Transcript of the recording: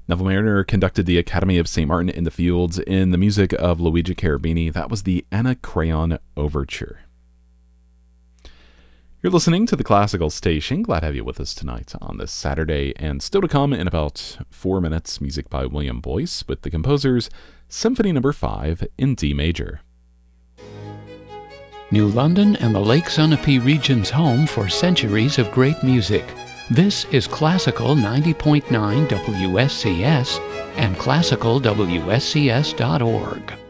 Neville Mariner conducted the Academy of St. Martin in the Fields in the music of Luigi Cherubini. That was the Anacreon Overture. You're listening to the Classical Station. Glad to have you with us tonight on this Saturday. And still to come in about 4 minutes, music by William Boyce with the composer's Symphony No. 5 in D major. New London and the Lake Sunapee region's home for centuries of great music. This is Classical 90.9 WSCS and classicalwscs.org.